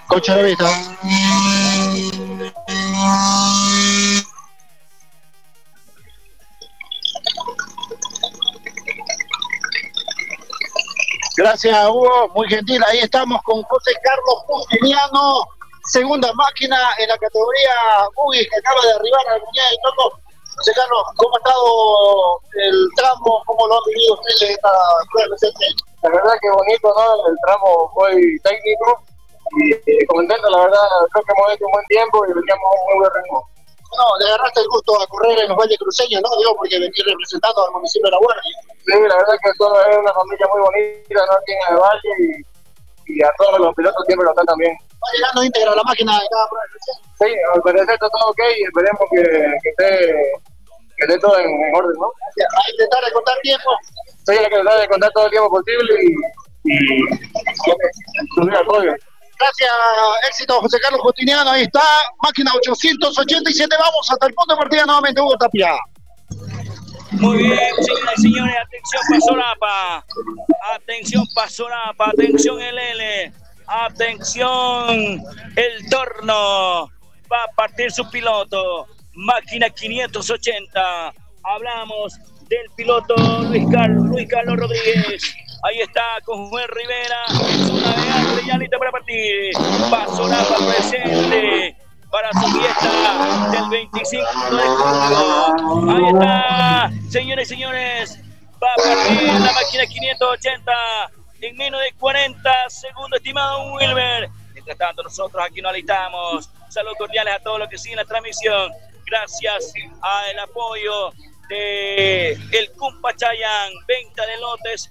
Coche de vista. Gracias, Hugo, muy gentil. Ahí estamos con José Carlos Justiniano, segunda máquina en la categoría Buggy, que acaba de arribar a la Comunidad de Toco. José Carlos, ¿cómo ha estado el tramo? ¿Cómo lo han vivido ustedes en esta prueba presente? La verdad que bonito, ¿no? El tramo fue técnico y contento, la verdad, creo que hemos hecho un buen tiempo y veníamos a un muy buen ritmo. No, le agarraste el gusto a correr en los valles cruceños, ¿no? Digo, porque venís representando al municipio de La Guardia. Sí, la verdad que todo es una familia muy bonita, ¿no? Aquí en el valle y a todos los pilotos siempre lo están también. Va llegando íntegra la máquina de cada prueba. Sí, al parecer está todo ok y esperemos que esté todo en orden, ¿no? A intentar de contar tiempo. Sí, hay que tratar de contar todo el tiempo posible y subir al podio. Gracias, éxito José Carlos Justiniano, ahí está, máquina 887, vamos hasta el punto de partida nuevamente, Hugo Tapia. Muy bien, señoras y señores, atención Pasolapa, atención Pasolapa, atención LL, atención el torno, va a partir su piloto, máquina 580, hablamos del piloto Luis Carlos Rodríguez. Ahí está con Juan Rivera, su navegante ya lista para partir. Pasolapa presente para su fiesta del 25 de julio. Ahí está, señores y señores, va a partir la máquina 580 en menos de 40 segundos, estimado Wilber. Mientras tanto, nosotros aquí nos alistamos. Saludos cordiales a todos los que siguen la transmisión. Gracias al apoyo de el Cumpa Chayan, venta de lotes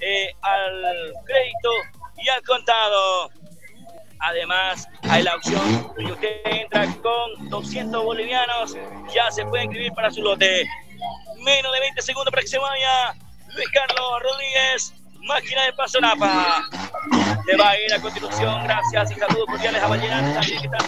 al crédito y al contado. Además, hay la opción de que usted entra con 200 bolivianos, ya se puede inscribir para su lote. Menos de 20 segundos para que se vaya Luis Carlos Rodríguez, máquina de Pasolapa. Le va a ir a continuación. Gracias y saludos cordiales a Vallenar también que están